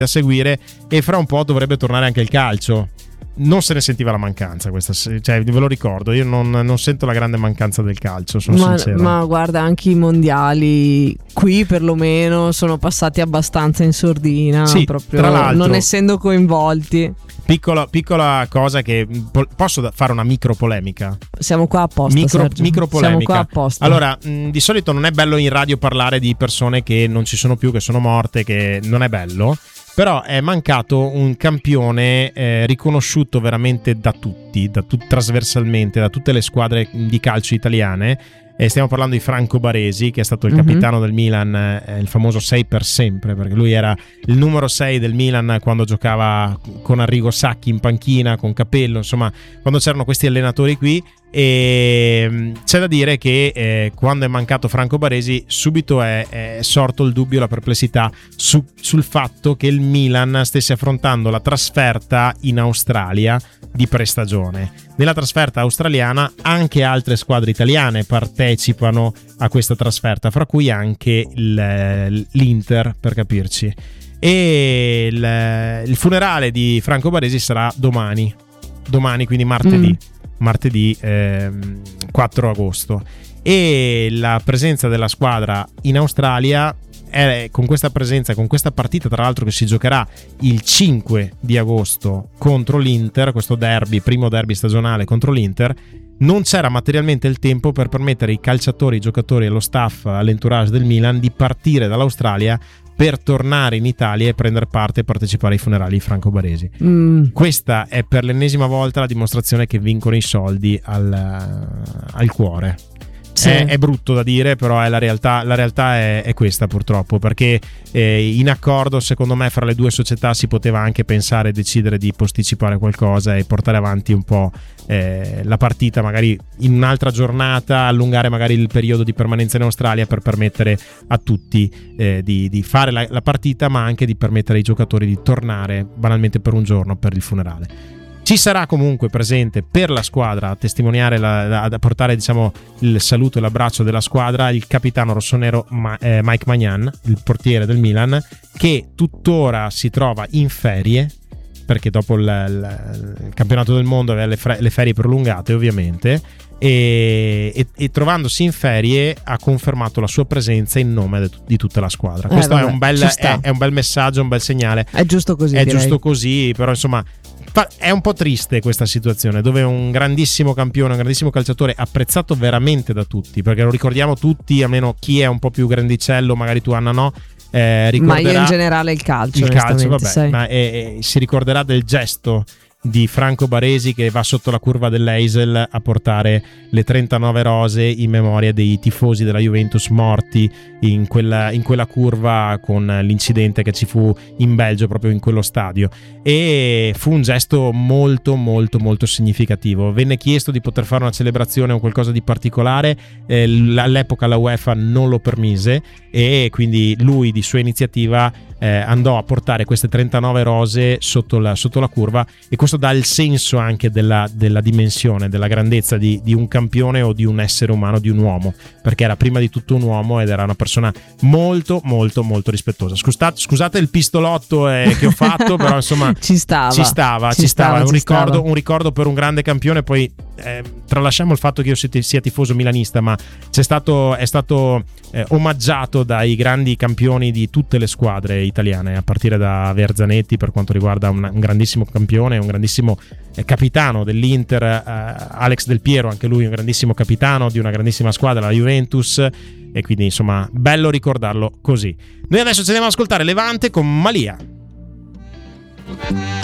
da seguire, e fra un po' dovrebbe tornare anche il calcio. Non se ne sentiva la mancanza cioè ve lo ricordo, io non sento la grande mancanza del calcio, sono sincero. Ma guarda, anche i mondiali qui perlomeno sono passati abbastanza in sordina, sì, proprio tra l'altro, non essendo coinvolti. Piccola cosa che posso fare una micro polemica. Siamo qua apposta, micro polemica. Siamo qua apposta. Allora, di solito non è bello in radio parlare di persone che non ci sono più, che sono morte, che non è bello. Però è mancato un campione riconosciuto veramente da tutti, trasversalmente, da tutte le squadre di calcio italiane. Stiamo parlando di Franco Baresi, che è stato il capitano del Milan, il famoso 6 per sempre, perché lui era il numero 6 del Milan quando giocava con Arrigo Sacchi in panchina, con Capello, insomma, quando c'erano questi allenatori qui. E c'è da dire che quando è mancato Franco Baresi subito è sorto il dubbio, la perplessità sul fatto che il Milan stesse affrontando la trasferta in Australia di prestagione. Nella trasferta australiana anche altre squadre italiane partecipano a questa trasferta, fra cui anche l'Inter, per capirci. E il funerale di Franco Baresi sarà domani, quindi martedì 4 agosto, e la presenza della squadra in Australia con questa presenza, con questa partita tra l'altro che si giocherà il 5 di agosto contro l'Inter, questo primo derby stagionale contro l'Inter, non c'era materialmente il tempo per permettere ai calciatori, ai giocatori e allo staff, all'entourage del Milan di partire dall'Australia per tornare in Italia e prendere parte e partecipare ai funerali di Franco Baresi. Questa è per l'ennesima volta la dimostrazione che vincono i soldi al cuore. Sì. È brutto da dire, però è la realtà è questa, purtroppo, perché in accordo, secondo me, fra le due società si poteva anche pensare e decidere di posticipare qualcosa e portare avanti un po' la partita, magari in un'altra giornata, allungare magari il periodo di permanenza in Australia per permettere a tutti di fare la partita, ma anche di permettere ai giocatori di tornare banalmente per un giorno per il funerale. Ci sarà comunque presente per la squadra a testimoniare, a portare, diciamo, il saluto e l'abbraccio della squadra, il capitano rossonero Mike Maignan, il portiere del Milan, che tuttora si trova in ferie, perché dopo il campionato del mondo aveva le ferie prolungate, ovviamente, e trovandosi in ferie ha confermato la sua presenza in nome di tutta la squadra. Questo è un bel messaggio, un bel segnale. È giusto così. Giusto così, però insomma è un po' triste questa situazione, dove un grandissimo campione, un grandissimo calciatore, apprezzato veramente da tutti, perché lo ricordiamo tutti, almeno chi è un po' più grandicello, magari tu Anna no, ricorderà, ma io in generale il calcio vabbè, ma si ricorderà del gesto di Franco Baresi che va sotto la curva dell'Eisel a portare le 39 rose in memoria dei tifosi della Juventus morti in quella curva, con l'incidente che ci fu in Belgio proprio in quello stadio, e fu un gesto molto molto molto significativo. Venne chiesto di poter fare una celebrazione o qualcosa di particolare, all'epoca la UEFA non lo permise, e quindi lui di sua iniziativa andò a portare queste 39 rose sotto la curva, e questo dà il senso anche della dimensione, della grandezza di un campione o di un essere umano, di un uomo, perché era prima di tutto un uomo ed era una persona molto molto molto rispettosa. Scusate il pistolotto che ho fatto, però insomma ci stava. Un ricordo per un grande campione. Poi tralasciamo il fatto che io sia tifoso milanista, ma è stato omaggiato dai grandi campioni di tutte le squadre italiane, a partire da Verzanetti per quanto riguarda un grandissimo campione, un grandissimo capitano dell'Inter, Alex Del Piero, anche lui un grandissimo capitano di una grandissima squadra, la Juventus, e quindi insomma bello ricordarlo così. Noi adesso ci andiamo ad ascoltare Levante con Malia.